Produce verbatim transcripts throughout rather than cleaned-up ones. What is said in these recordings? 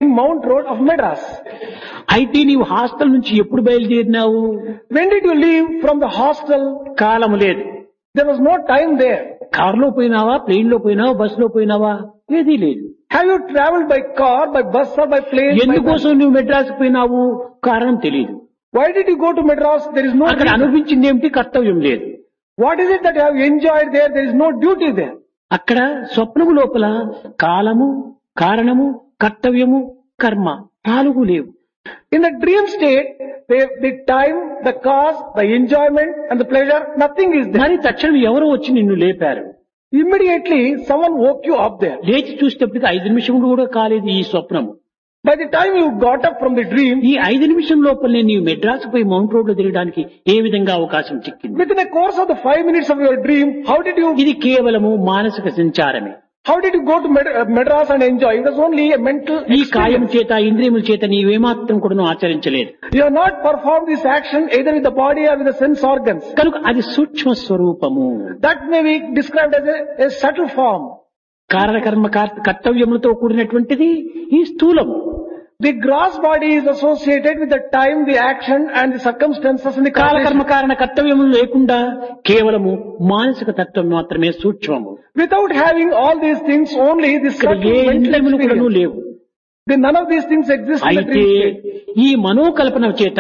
in Mount Road of Madras. అయితే నీవు hostel నుంచి ఎప్పుడు బయలుదేరినావు? When did you leave from the hostel? కాలము లేదు. There was no time there. కారులో పోయినావా, ప్లేన్ లో పోయినావా, బస్సులో పోయినావా? ఏదీ లేదు. Have you traveled by car, by bus or by plane? by ఎందుకోసం bus? నువ్వు మెడ్రాస్ పోయినావు? కారణం తెలియదు. Why did you go to Madras? There is no అక్కడ reason. అనిపించింది ఏమిటి? కర్తవ్యం లేదు. What is it that you have enjoyed there? There is no duty there. అక్కడ స్వప్నము లోపల కాలము, కారణము, కర్తవ్యము, కర్మ నాలుగు లేవు. In the dream state, the, the time, the cause, the enjoyment and the pleasure, nothing is there. మరి తక్షణం ఎవరో వచ్చి నిన్ను లేపారు. Immediately, someone woke you up there. లేచి చూసేటప్పటికి ఐదు నిమిషములు కూడా కాలేదు ఈ స్వప్నము. By the time you got up from the dream, ఈ ఐదు నిమిషం లోపలనే నీవు మెడ్రాస్ పోయి మౌంట్ రోడ్ లో తిరగడానికి ఏ విధంగా అవకాశం చిక్కింది? within the course of the five minutes of your dream, how did you, ఇది కేవలము మానసిక సంచారమే. how did you go to Mad- uh, Madras and enjoy? It was only a mental ఈ కాయం experience. చేత ఇంద్రియముల చేత నీవేమాత్రం కూడా ఆచరించలేదు. You have not performed this action either with the body or with the sense organs. కనుక అది సూక్ష్మ స్వరూపము. That may be described as a, a subtle form. కారణకర్మ car- కర్తవ్యములతో కూడినటువంటిది ఈ స్థూలము. The gross body is associated with the time, the action and the circumstances in the కాలకర్మ causation. కారణ కర్తవ్యములు లేకుండా కేవలము మానసిక తత్వం మాత్రమే సూక్ష్మము. Without having all these things, only this ఇక్కడ subtle ఏ mental ఇంద్రియములు కూడా experience. లేవు. The, none of these things exist in the అయితే dream state. ఈ మనోకల్పన చేత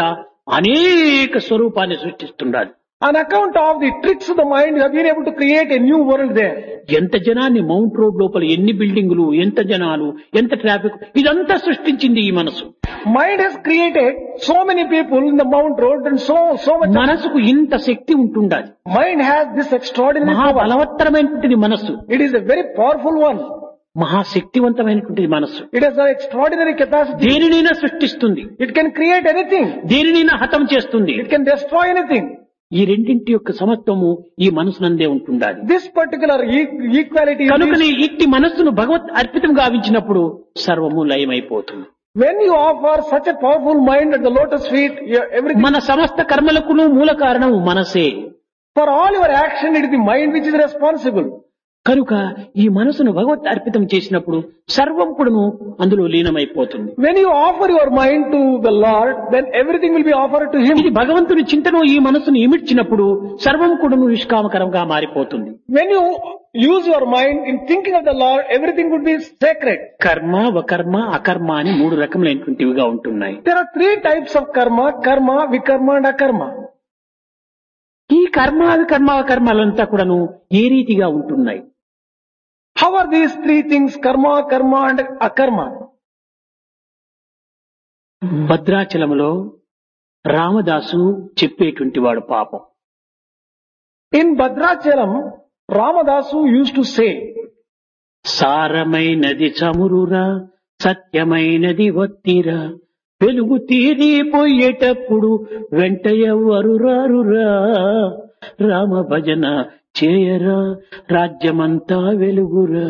అనేక స్వరూపాన్ని సృష్టిస్తున్నాడు. On account of the tricks of the mind, you have been able to create a new world there. ఎంత జనాన్ని మౌంట్ రోడ్ లోపల ఎన్ని బిల్డింగులు, ఎంత జనాలు, ఎంత ట్రాఫిక్, ఇదంతా సృష్టించింది ఈ మనసు. Mind has created so many people in the Mount Road and so so much. మనసుకు ఇంత శక్తి ఉంటుండాలి. Mind has this extraordinary మహా power. బలవత్తరమైనటువంటిది మనస్సు, It is a very powerful one. మహాశక్తివంతమైనటువంటిది మనస్సు. It has an extraordinary capacity. దేనినైనా సృష్టిస్తుంది, It can create anything. దేనినైనా హతం చేస్తుంది. It can destroy anything. ఈ రెండింటి యొక్క సమత్వము ఈ మనసునందే ఉంటుండాలి. This particular e- equality is కనుకనే ఇట్టి మనస్సును భగవత్ అర్పితం గావించినప్పుడు సర్వము లయమైపోతుంది. when you offer such a powerful mind at the lotus feet, you- everything, మన సమస్త కర్మలకును మూల కారణం మనసే. for all your action, it is the mind which is responsible. కనుక ఈ మనసును భగవత్ అర్పితం చేసినప్పుడు సర్వం కూడాను అందులో లీనమైపోతుంది. When you offer your mind to the Lord, then everything will be offered to Him. ఇది భగవంతుని చింతను ఈ మనసును ఇమిడ్చినప్పుడు సర్వం కూడాను నిష్కామకరంగా మారిపోతుంది. When you use your mind in thinking of the Lord, everything would be sacred. కర్మ, వకర్మ, అకర్మ అని మూడు రకములైనటువంటివిగా ఉంటున్నాయి. There are three types of karma: karma, vikarma and akarma. ఈ కర్మ, వికర్మ, అకర్మలంతా కూడాను ఏ రీతిగా ఉంటున్నాయి? How are these three things, karma, karma and akarma? భద్రాచలములో Ramadasu చెప్పేటువంటి వాడు పాపం. In Bhadrachalam, Ramadasu used to say, సారమైనది చమురురా, సత్యమైనది ఒత్తిరా, వెలుగు తీరిపోయేటప్పుడు వెంట ఎవ్వరు రారురా, రామ భజన చేయరా, రాజ్యమంతా వెలుగురా.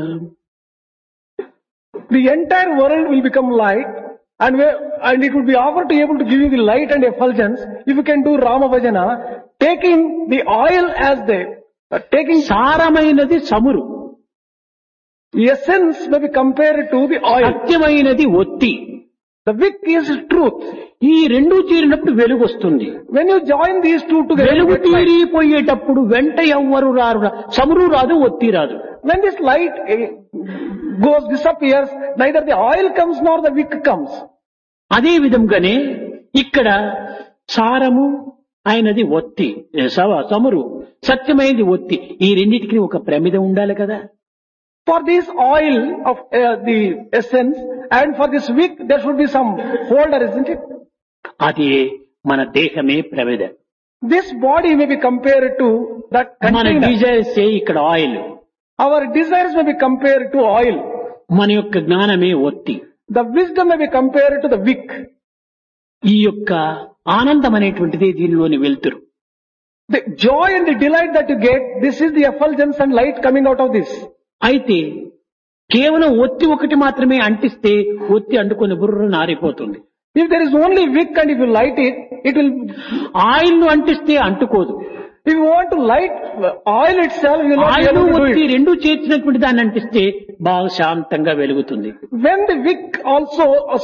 the entire world will become light and, we- and it would be offered to able to give you the light and effulgence if you can do Rama Bhajana, taking the oil as the, uh, taking సారమైనది చమురు, the essence may be compared to the oil. సత్యమైనది ఒత్తి. The wick is truth. ఈ రెండు చేరినప్పుడు వెలుగు వస్తుంది. When you join these two together, వెలుగు you get light. తీరిపోయేటప్పుడు వెంట ఎవ్వరు రారురా, చమురు రాదు, ఒత్తి రాదు. When this light eh, goes, disappears, neither the oil comes nor the wick comes. అదే విధంగానే ఇక్కడ సారము అయినది ఒత్తి, సవ- చమురు, సత్యమైనది ఒత్తి, ఈ రెండింటికి ఒక ప్రమిద ఉండాలి కదా. For this oil of uh, the essence and for this wick, there should be some holder, isn't it? అది మన దేహమే ప్రమిద. This body may be compared to that మన container. డిజైర్స్ ఇక్కడ oil, Our desires may be compared to oil. మన యొక్క జ్ఞానమే ఒత్తి. The wisdom may be compared to the wick. ఈ యొక్క ఆనందం అనేటువంటిది దీనిలోని వెలుతురు. The joy and the delight that you get, this is the effulgence and light coming out of this. అయితే కేవలం ఒత్తి ఒకటి మాత్రమే అంటిస్తే ఒత్తి అంటుకొని బుర్ర నారిపోతుంది. If there is only wick and if you light it, it will, oil ను అంటిస్తే అంటుకోదు. if you want to light oil itself, you will not be oil able to do ఒత్తి it. రెండు చేర్చినటువంటి దాన్ని అంటిస్తే బాగా శాంతంగా వెలుగుతుంది. When the wick also